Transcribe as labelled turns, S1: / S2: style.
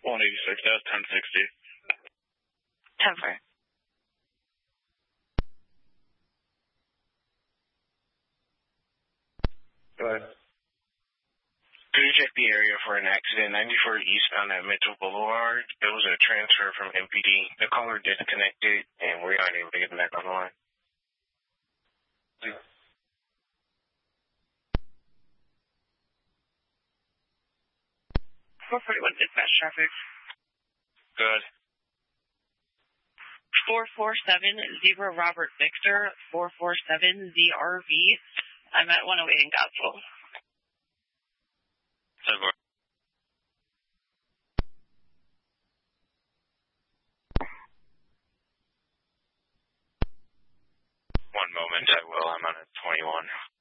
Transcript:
S1: 186, that was 1060.
S2: 10-4.
S3: Go ahead.
S4: Could you check the area for an accident 94 eastbound at Mitchell Boulevard? It was a transfer from MPD. The caller disconnected, and we're not able to get back on the line.
S2: 441 dispatch traffic.
S4: Good.
S2: 4470 Robert Victor, 447 ZRV. I'm at 108 in Gospel.
S4: 10-4. One moment, I will. I'm on a 21.